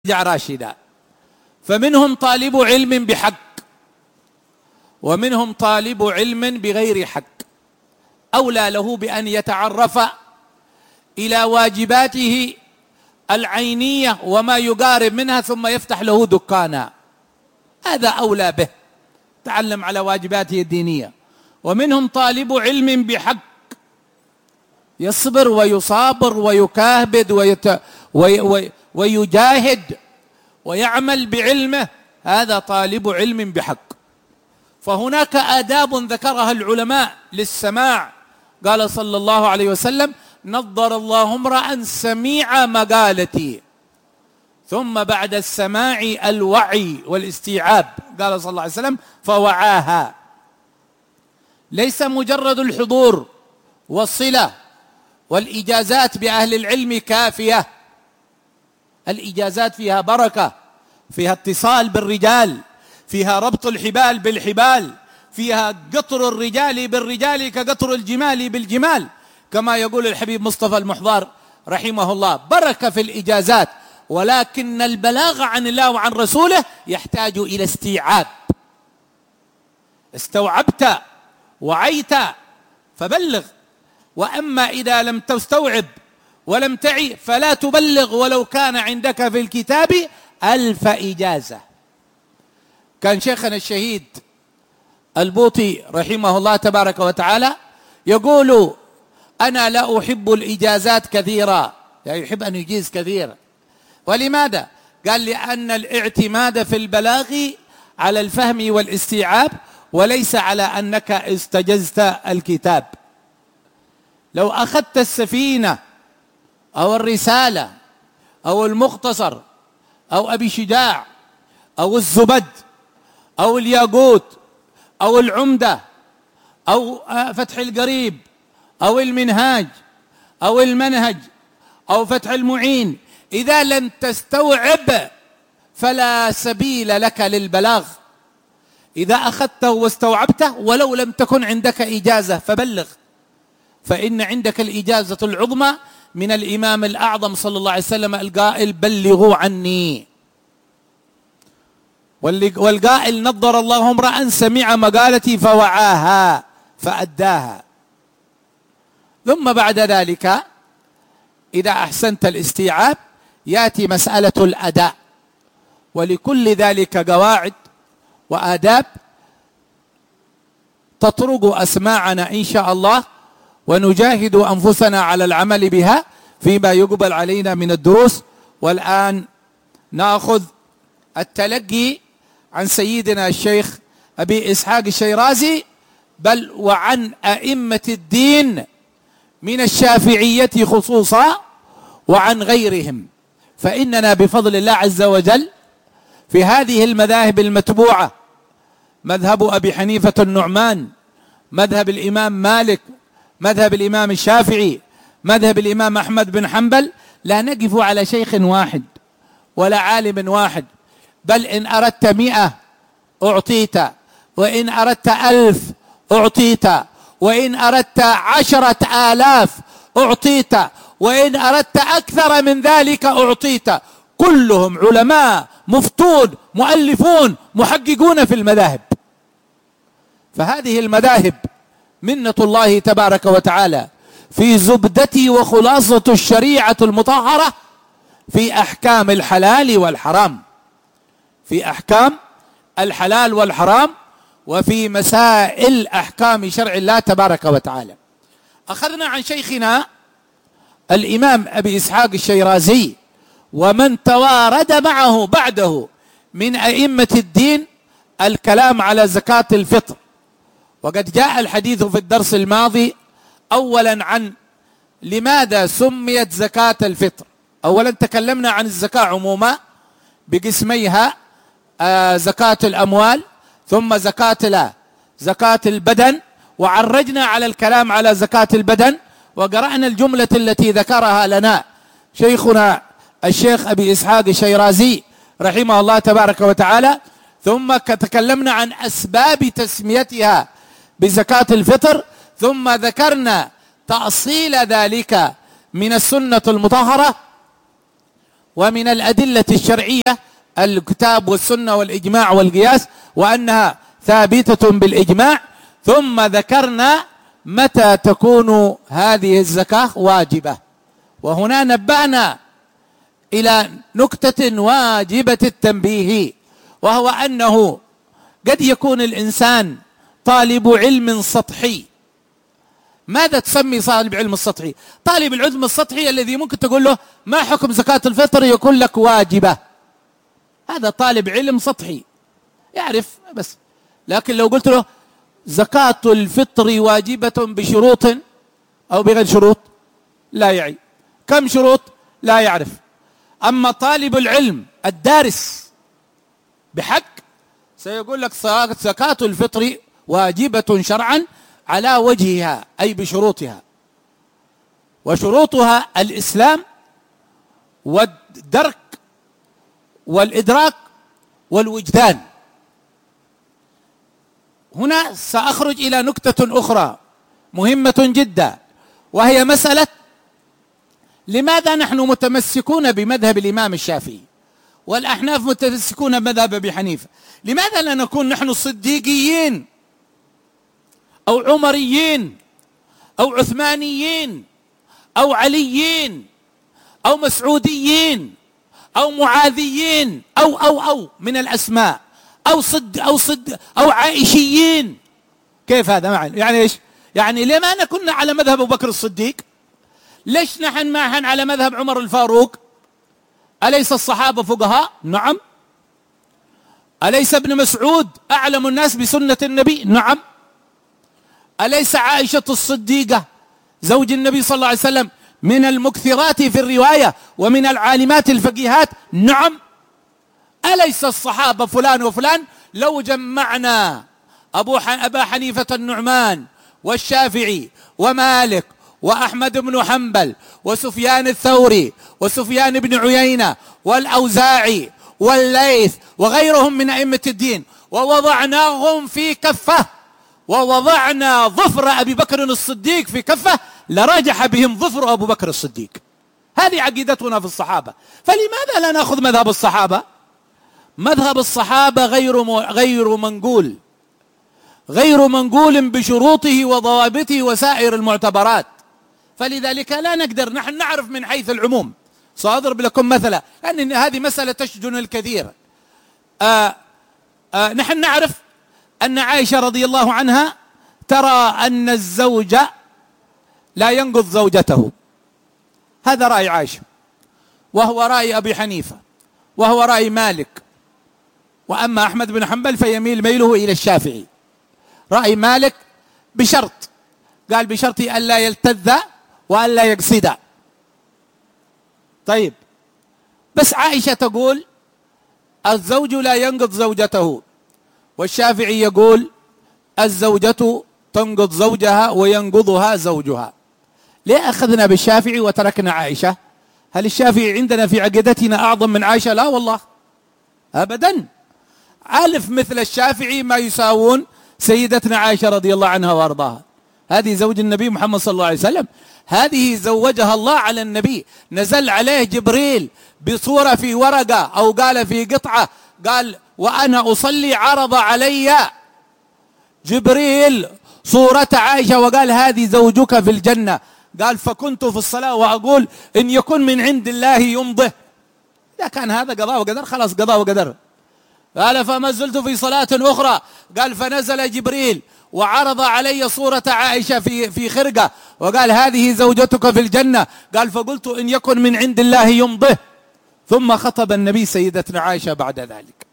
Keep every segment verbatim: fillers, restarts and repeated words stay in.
راشدا. فمنهم طالب علم بحق ومنهم طالب علم بغير حق، أولى له بأن يتعرف إلى واجباته العينية وما يقارب منها ثم يفتح له دكانا، هذا أولى به، تعلم على واجباته الدينية. ومنهم طالب علم بحق يصبر ويصابر ويكابد ويت... وي... وي... ويجاهد ويعمل بعلمه، هذا طالب علم بحق. فهناك آداب ذكرها العلماء للسماع، قال صلى الله عليه وسلم: نضر الله امرأ سميع مقالتي، ثم بعد السماع الوعي والاستيعاب، قال صلى الله عليه وسلم: فوعاها. ليس مجرد الحضور والصلة والإجازات بأهل العلم كافية، الإجازات فيها بركة، فيها اتصال بالرجال، فيها ربط الحبال بالحبال، فيها قطر الرجال بالرجال كقطر الجمال بالجمال، كما يقول الحبيب مصطفى المحضار رحمه الله. بركة في الإجازات، ولكن البلاغ عن الله وعن رسوله يحتاج إلى استيعاب. استوعبت وعيت فبلغ، وأما إذا لم تستوعب ولم تعي فلا تبلغ ولو كان عندك في الكتاب ألف إجازة. كان شيخنا الشهيد البوطي رحمه الله تبارك وتعالى يقول: أنا لا أحب الإجازات كثيرا، يعني يحب أن يجيز كثيرا. ولماذا؟ قال: لأن الاعتماد في البلاغ على الفهم والاستيعاب وليس على أنك استجزت الكتاب. لو أخذت السفينة أو الرسالة أو المختصر أو أبي شجاع أو الزبد أو الياقوت أو العمدة أو فتح القريب أو المنهاج أو المنهج أو فتح المعين، إذا لم تستوعب فلا سبيل لك للبلاغ. إذا أخذته واستوعبته ولو لم تكن عندك إجازة فبلغ، فإن عندك الإجازة العظمى من الإمام الأعظم صلى الله عليه وسلم القائل: بلغوا عني. والقائل: نضر الله امرأ سمع مقالتي فوعاها فأداها. ثم بعد ذلك إذا أحسنت الاستيعاب يأتي مسألة الأداء، ولكل ذلك قواعد وآداب تطرق أسماعنا إن شاء الله، ونجاهد أنفسنا على العمل بها فيما يقبل علينا من الدروس. والآن نأخذ التلقي عن سيدنا الشيخ أبي إسحاق الشيرازي، بل وعن أئمة الدين من الشافعية خصوصا وعن غيرهم، فإننا بفضل الله عز وجل في هذه المذاهب المتبوعة، مذهب أبي حنيفة النعمان، مذهب الإمام مالك، مذهب الإمام الشافعي، مذهب الإمام أحمد بن حنبل، لا نقف على شيخ واحد ولا عالم واحد، بل إن أردت مئة أعطيت، وإن أردت ألف أعطيت، وإن أردت عشرة آلاف أعطيت، وإن أردت أكثر من ذلك أعطيت. كلهم علماء مفتون مؤلفون محققون في المذاهب. فهذه المذاهب منة الله تبارك وتعالى في زبدة وخلاصة الشريعة المطهرة في أحكام الحلال والحرام، في أحكام الحلال والحرام وفي مسائل أحكام شرع الله تبارك وتعالى. أخذنا عن شيخنا الإمام أبي إسحاق الشيرازي ومن توارد معه بعده من أئمة الدين الكلام على زكاة الفطر، وقد جاء الحديث في الدرس الماضي أولا عن لماذا سميت زكاة الفطر. أولا تكلمنا عن الزكاة عموما بقسميها، آه زكاة الأموال ثم زكاة لا زكاة البدن، وعرجنا على الكلام على زكاة البدن، وقرأنا الجملة التي ذكرها لنا شيخنا الشيخ أبي إسحاق الشيرازي رحمه الله تبارك وتعالى. ثم تكلمنا عن أسباب تسميتها بزكاة الفطر، ثم ذكرنا تأصيل ذلك من السنة المطهرة، ومن الأدلة الشرعية الكتاب والسنة والإجماع والقياس، وأنها ثابتة بالإجماع. ثم ذكرنا متى تكون هذه الزكاة واجبة، وهنا نبأنا إلى نكتة واجبة التنبيه، وهو أنه قد يكون الإنسان طالب علم سطحي. ماذا تسمي طالب علم السطحي؟ طالب العلم السطحي الذي ممكن تقول له ما حكم زكاة الفطر، يقول لك واجبة. هذا طالب علم سطحي يعرف بس. لكن لو قلت له زكاة الفطر واجبة بشروط أو بغير شروط، لا يعي. كم شروط؟ لا يعرف. أما طالب العلم الدارس بحق سيقول لك زكاة الفطر واجبة شرعا على وجهها، أي بشروطها، وشروطها الإسلام والدرك والإدراك والوجدان. هنا سأخرج إلى نكتة أخرى مهمة جدا، وهي مسألة لماذا نحن متمسكون بمذهب الإمام الشافعي والأحناف متمسكون بمذهب أبي حنيفة؟ لماذا لا نكون نحن صديقيين أو عمريين أو عثمانيين أو عليين أو مسعوديين أو معاذيين أو أو أو من الأسماء، أو صد أو صد أو عائشيين؟ كيف هذا معنى؟ يعني إيش؟ يعني لما نكون على مذهب أبو بكر الصديق؟ ليش نحن معهن على مذهب عمر الفاروق؟ أليس الصحابة فقهاء؟ نعم. أليس ابن مسعود أعلم الناس بسنة النبي؟ نعم. أليس عائشة الصديقة زوج النبي صلى الله عليه وسلم من المكثرات في الرواية ومن العالمات الفقيهات؟ نعم. أليس الصحابة فلان وفلان؟ لو جمعنا أبو أبا حنيفة النعمان والشافعي ومالك وأحمد بن حنبل وسفيان الثوري وسفيان بن عيينة والأوزاعي والليث وغيرهم من أئمة الدين ووضعناهم في كفة، ووضعنا ظفر أبي بكر الصديق في كفة، لرجح بهم ظفر أبو بكر الصديق. هذه عقيدتنا في الصحابة. فلماذا لا نأخذ مذهب الصحابة؟ مذهب الصحابة غير غير منقول، غير منقول بشروطه وضوابطه وسائر المعتبرات. فلذلك لا نقدر نحن نعرف من حيث العموم. سأضرب لكم مثلا، لأن هذه مسألة تشجن الكثير. آآ آآ نحن نعرف أن عائشة رضي الله عنها ترى أن الزوج لا ينقض زوجته، هذا رأي عائشة، وهو رأي أبي حنيفة، وهو رأي مالك. وأما أحمد بن حنبل فيميل ميله إلى الشافعي. رأي مالك بشرط، قال بشرط ألا يلتذ وألا يقصد. طيب، بس عائشة تقول الزوج لا ينقض زوجته، والشافعي يقول الزوجة تنقض زوجها وينقضها زوجها. ليه أخذنا بالشافعي وتركنا عائشة؟ هل الشافعي عندنا في عقيدتنا أعظم من عائشة؟ لا والله أبدا. ألف مثل الشافعي ما يساوون سيدتنا عائشة رضي الله عنها وأرضاها. هذه زوج النبي محمد صلى الله عليه وسلم، هذه زوجها الله على النبي، نزل عليه جبريل بصورة في ورقة أو قال في قطعة، قال وأنا أصلي عرض علي جبريل صورة عائشة وقال هذه زوجك في الجنة. قال فكنت في الصلاة وأقول إن يكن من عند الله يمضه. إذا كان هذا قضاء وقدر خلاص قضاء وقدر. قال فما زلت في صلاة أخرى، قال فنزل جبريل وعرض علي صورة عائشة في في خرقة وقال هذه زوجتك في الجنة. قال فقلت إن يكن من عند الله يمضه. ثم خطب النبي سيدتنا عائشة بعد ذلك.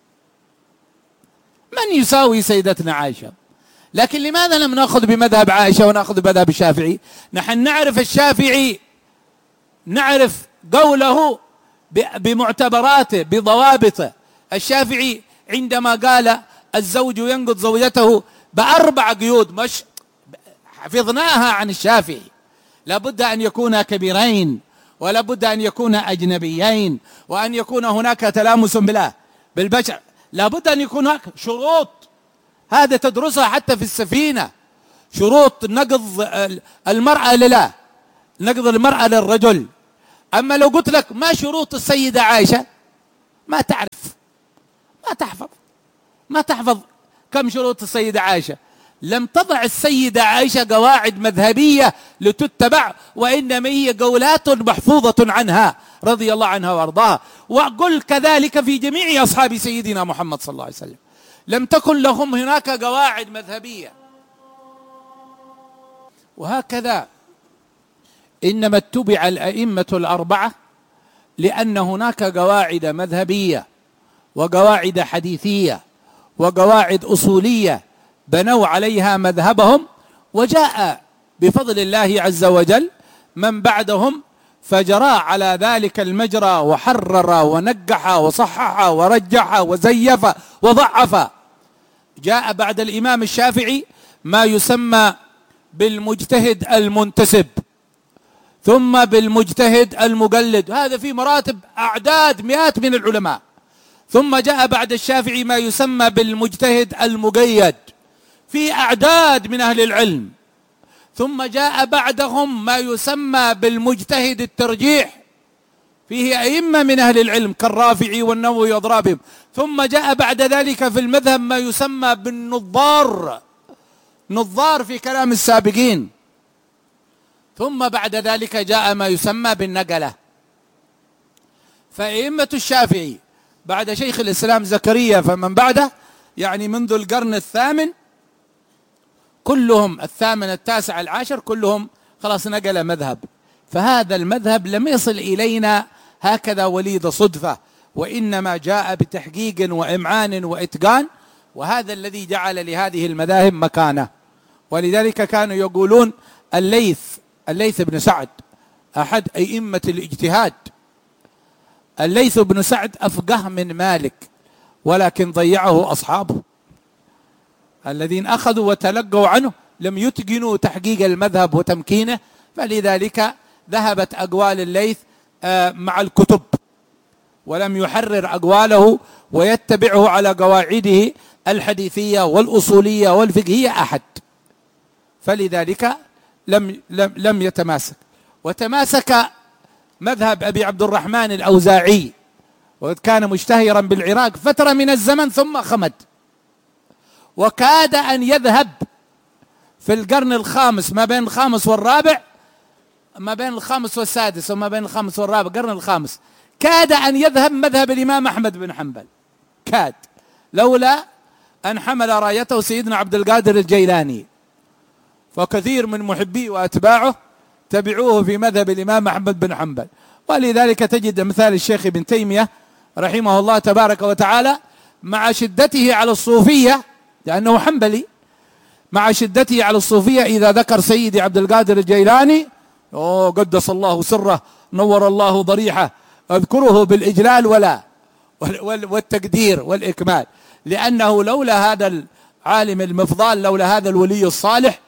من يساوي سيدتنا عائشة؟ لكن لماذا لم نأخذ بمذهب عائشة ونأخذ بمذهب الشافعي؟ نحن نعرف الشافعي، نعرف قوله بمعتبراته بضوابطه. الشافعي عندما قال الزوج ينقض زوجته بأربع قيود مش حفظناها عن الشافعي، لابد أن يكون كبيرين، ولابد أن يكون أجنبيين، وأن يكون هناك تلامس بالله بالبشر، لابد أن يكون هناك شروط. هذا تدرسها حتى في السفينة، شروط نقض المرأة لله، نقض المرأة للرجل، أما لو قلت لك ما شروط السيدة عائشة ما تعرف، ما تحفظ ما تحفظ كم شروط السيدة عائشة. لم تضع السيدة عائشة قواعد مذهبية لتتبع، وإنما هي قولات محفوظة عنها رضي الله عنها وارضاها. وقل كذلك في جميع أصحاب سيدنا محمد صلى الله عليه وسلم، لم تكن لهم هناك قواعد مذهبية. وهكذا إنما اتبع الأئمة الأربعة لأن هناك قواعد مذهبية وقواعد حديثية وقواعد أصولية بنوا عليها مذهبهم، وجاء بفضل الله عز وجل من بعدهم فجرى على ذلك المجرى وحرر ونقح وصحح ورجح وزيف وضعف. جاء بعد الإمام الشافعي ما يسمى بالمجتهد المنتسب، ثم بالمجتهد المقلد، هذا في مراتب أعداد مئات من العلماء. ثم جاء بعد الشافعي ما يسمى بالمجتهد المقيد في أعداد من أهل العلم. ثم جاء بعدهم ما يسمى بالمجتهد الترجيح، فيه أئمة من أهل العلم كالرافعي والنووي وأضرابهم. ثم جاء بعد ذلك في المذهب ما يسمى بالنظار، نظار في كلام السابقين. ثم بعد ذلك جاء ما يسمى بالنقلة. فأئمة الشافعي بعد شيخ الإسلام زكريا فمن بعده، يعني منذ القرن الثامن كلهم، الثامن التاسع العاشر، كلهم خلاص نقل مذهب. فهذا المذهب لم يصل إلينا هكذا وليد صدفة، وإنما جاء بتحقيق وإمعان وإتقان، وهذا الذي جعل لهذه المذاهب مكانة. ولذلك كانوا يقولون الليث الليث بن سعد أحد أئمة الاجتهاد. الليث بن سعد أفقه من مالك، ولكن ضيعه أصحابه الذين أخذوا وتلقوا عنه، لم يتقنوا تحقيق المذهب وتمكينه. فلذلك ذهبت أقوال الليث مع الكتب، ولم يحرر أقواله ويتبعه على قواعده الحديثية والأصولية والفقهية أحد. فلذلك لم لم لم يتماسك. وتماسك مذهب أبي عبد الرحمن الأوزاعي، وكان مشتهرا بالعراق فترة من الزمن ثم خمد، وكاد أن يذهب في القرن الخامس، ما بين الخامس والرابع، ما بين الخامس والسادس وما بين الخامس والرابع، القرن الخامس، كاد أن يذهب مذهب الإمام أحمد بن حنبل، كاد، لولا أن حمل رايته سيدنا عبد القادر الجيلاني. فكثير من محبيه وأتباعه تبعوه في مذهب الإمام أحمد بن حنبل. ولذلك تجد مثال الشيخ ابن تيمية رحمه الله تبارك وتعالى مع شدته على الصوفية، لأنه حنبلي، مع شدته على الصوفية إذا ذكر سيدي عبد القادر الجيلاني أوه قدس الله سره نور الله ضريحه أذكره بالإجلال ولا والتقدير والإكمال، لأنه لولا هذا العالم المفضال، لولا هذا الولي الصالح،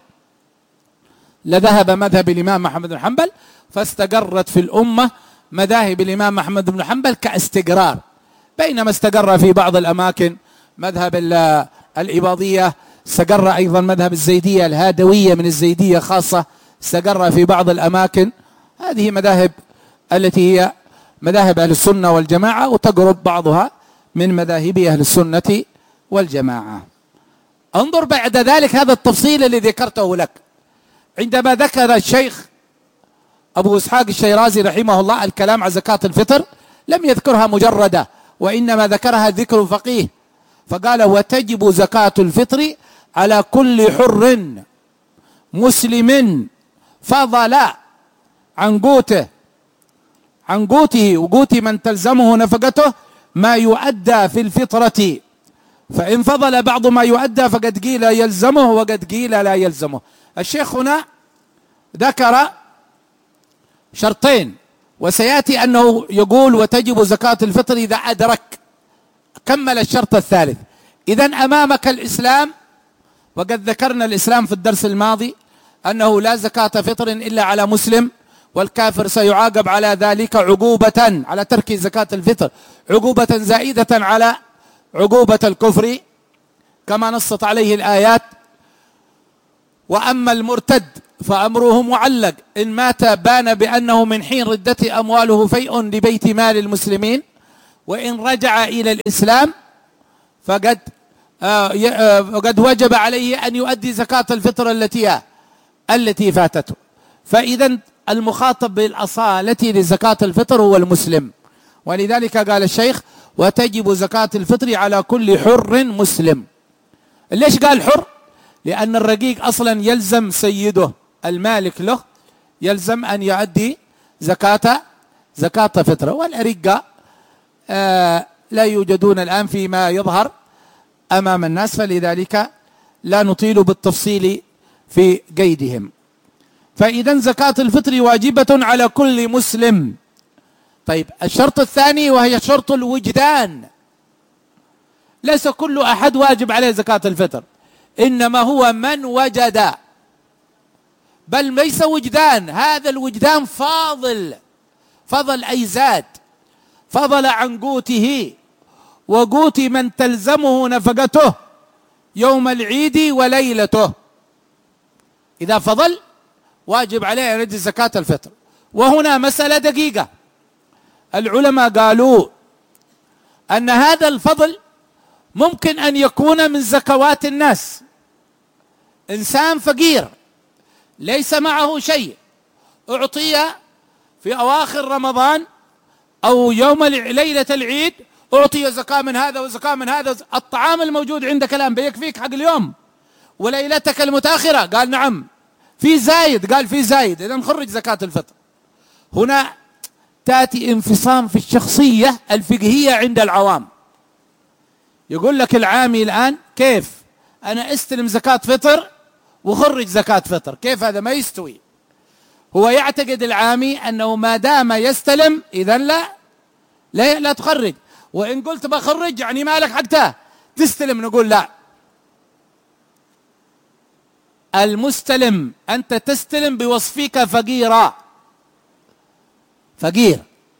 لذهب مذهب الإمام أحمد بن حنبل. فاستقرت في الأمة مذاهب الإمام أحمد بن حنبل كاستقرار، بينما استقر في بعض الأماكن مذهب الإباضية، استقر أيضا مذهب الزيدية الهادوية من الزيدية خاصة، استقر في بعض الأماكن. هذه مذاهب التي هي مذاهب أهل السنة والجماعة، وتقرب بعضها من مذاهب أهل السنة والجماعة. انظر بعد ذلك هذا التفصيل الذي ذكرته لك، عندما ذكر الشيخ أبو إسحاق الشيرازي رحمه الله الكلام عن زكاة الفطر، لم يذكرها مجردة، وإنما ذكرها ذكر فقيه، فقال وتجب زكاة الفطر على كل حر مسلم فضل عن قوته عن قوته وقوت من تلزمه نفقته ما يؤدى في الفطرة، فإن فضل بعض ما يؤدى فقد قيل يلزمه وقد قيل لا يلزمه. الشيخ هنا ذكر شرطين، وسيأتي أنه يقول وتجب زكاة الفطر إذا أدرك، كمل الشرط الثالث. إذن أمامك الإسلام، وقد ذكرنا الإسلام في الدرس الماضي أنه لا زكاة فطر إلا على مسلم، والكافر سيعاقب على ذلك عقوبة على ترك زكاة الفطر، عقوبة زائدة على عقوبة الكفر كما نصت عليه الآيات. وأما المرتد فأمره معلق، إن مات بان بأنه من حين ردته أمواله فيء لبيت مال المسلمين، وإن رجع إلى الإسلام فقد آه قد وجب عليه أن يؤدي زكاة الفطر التي التي فاتته. فإذا المخاطب بالأصالة لزكاة الفطر هو المسلم، ولذلك قال الشيخ: وتجب زكاة الفطر على كل حر مسلم. ليش قال حر؟ لأن الرقيق أصلا يلزم سيده المالك له يلزم أن يؤدي زكاة زكاة فطره، والأرقاء آه لا يوجدون الآن فيما يظهر أمام الناس، فلذلك لا نطيل بالتفصيل في قيدهم. فإذا زكاة الفطر واجبة على كل مسلم. طيب، الشرط الثاني وهي شرط الوجدان. ليس كل أحد واجب عليه زكاة الفطر، إنما هو من وجد، بل ليس وجدان، هذا الوجدان فاضل، فضل أي زاد، فضل عن قوته وقوت من تلزمه نفقته يوم العيد وليلته. إذا فضل واجب عليه أن يؤدي زكاة الفطر. وهنا مسألة دقيقة، العلماء قالوا أن هذا الفضل ممكن أن يكون من زكوات الناس. إنسان فقير ليس معه شيء، أعطي في أواخر رمضان أو يوم ليلة العيد، أعطي زكاة من هذا وزكاة من هذا، الطعام الموجود عندك الآن بيكفيك حق اليوم وليلتك المتأخرة؟ قال نعم. في زايد؟ قال في زايد، إذا نخرج زكاة الفطر. هنا تأتي انفصام في الشخصية الفقهية عند العوام. يقول لك العامي الآن: كيف أنا استلم زكاة فطر وخرج زكاة فطر؟ كيف هذا؟ ما يستوي. هو يعتقد العامي أنه ما دام يستلم إذا لا لا, لا تخرج، وإن قلت بخرج يعني مالك حقتها تستلم. نقول لا، المستلم أنت تستلم بوصفك فقيرا، فقير،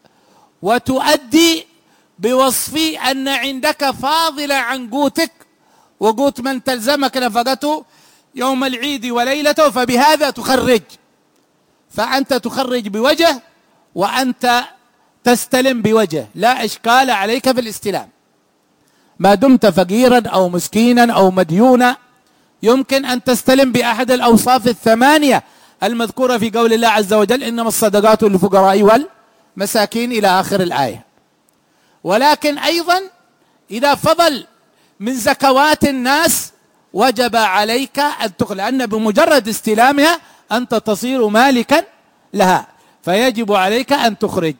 وتؤدي بوصفي أن عندك فاضلة عن قوتك وقوت من تلزمك نفقته يوم العيد وليلته، فبهذا تخرج. فأنت تخرج بوجه وأنت تستلم بوجه، لا إشكال عليك في الاستلام ما دمت فقيرا أو مسكينا أو مديونا. يمكن أن تستلم بأحد الأوصاف الثمانية المذكورة في قول الله عز وجل: إنما الصدقات للفقراء والمساكين إلى آخر الآية. ولكن أيضا إذا فضل من زكوات الناس وجب عليك أن تخرج، لأن بمجرد استلامها أنت تصير مالكا لها، فيجب عليك أن تخرج.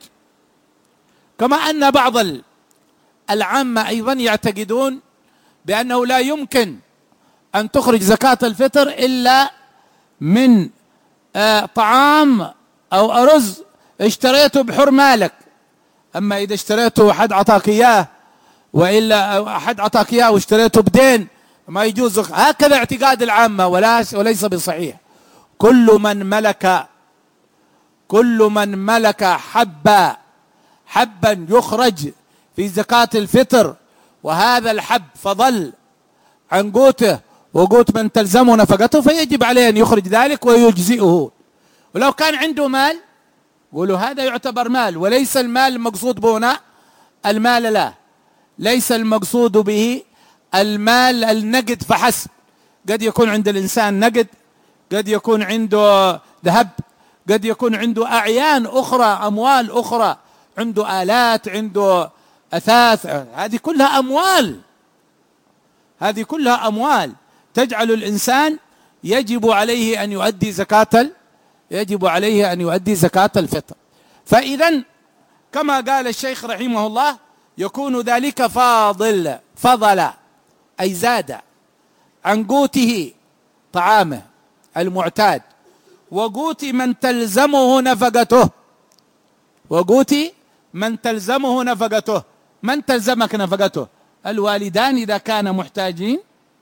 كما أن بعض العامة أيضا يعتقدون بأنه لا يمكن أن تخرج زكاة الفطر إلا من آه طعام أو أرز اشتريته بحر مالك، أما إذا اشتريته أحد عطاك إياه، وإلا أحد عطاك إياه واشتريته بدين ما يجوز. هكذا اعتقاد العامة وليس بصحيح. كل من ملك كل من ملك حبا حبا يخرج في زكاة الفطر، وهذا الحب فضل عن قوته وقوت من تلزمه نفقته، فيجب عليه أن يخرج ذلك ويجزئه. ولو كان عنده مال قولوا هذا يعتبر مال، وليس المال المقصود به هنا المال، لا، ليس المقصود به المال النقد فحسب. قد يكون عند الإنسان نقد، قد يكون عنده ذهب، قد يكون عنده أعيان أخرى، أموال أخرى، عنده آلات، عنده أثاث، هذه كلها أموال، هذه كلها أموال تجعل الإنسان يجب عليه أن يؤدي زكاة يجب عليه أن يؤدي زكاة الفطر. فإذا كما قال الشيخ رحمه الله يكون ذلك فاضل، فضل أي زاد عن قوته طعامه المعتاد وقوت من تلزمه نفقته، وقوت من تلزمه نفقته. من تلزمك نفقته؟ الوالدان إذا كانوا محتاجين،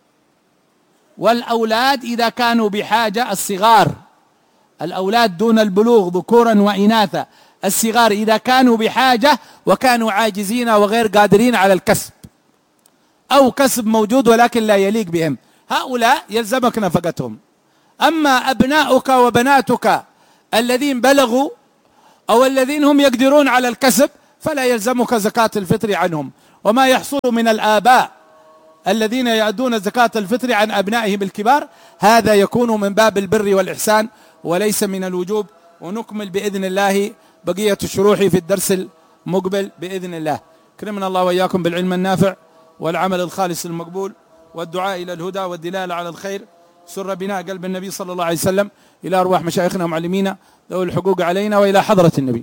والأولاد إذا كانوا بحاجة، الصغار، الأولاد دون البلوغ ذكورا وإناثا، الصغار إذا كانوا بحاجة وكانوا عاجزين وغير قادرين على الكسب، أو كسب موجود ولكن لا يليق بهم، هؤلاء يلزمك نفقتهم. أما أبناؤك وبناتك الذين بلغوا أو الذين هم يقدرون على الكسب فلا يلزمك زكاة الفطر عنهم. وما يحصل من الآباء الذين يؤدون زكاة الفطر عن أبنائهم الكبار هذا يكون من باب البر والإحسان وليس من الوجوب. ونكمل بإذن الله بقية الشروح في الدرس المقبل بإذن الله. كرمنا الله وإياكم بالعلم النافع والعمل الخالص المقبول والدعاء إلى الهدى والدلالة على الخير. سر بناء قلب النبي صلى الله عليه وسلم إلى أرواح مشايخنا ومعلمينا ذوي الحقوق علينا وإلى حضرة النبي.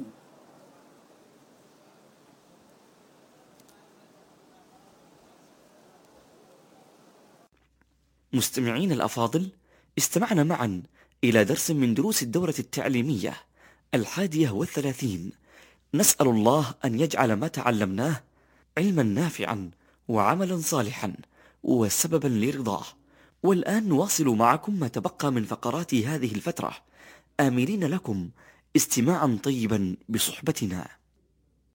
مستمعين الأفاضل، استمعنا معا إلى درس من دروس الدورة التعليمية الحادية والثلاثين. نسأل الله أن يجعل ما تعلمناه علما نافعا وعملا صالحا وسببا لرضاه. والآن نواصل معكم ما تبقى من فقرات هذه الفترة، آمرين لكم استماعا طيبا بصحبتنا.